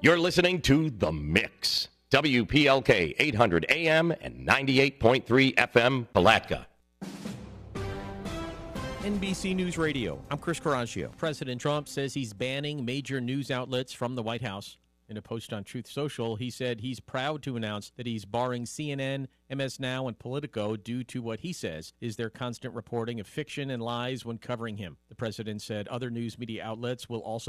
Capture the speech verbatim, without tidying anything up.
You're listening to The Mix. W P L K eight hundred A M and ninety-eight point three F M, Palatka. N B C News Radio, I'm Chris Coraggio. President Trump says he's banning major news outlets from the White House. In a post on Truth Social, he said he's proud to announce that he's barring C N N, M S Now, and Politico due to what he says is their constant reporting of fiction and lies when covering him. The president said other news media outlets will also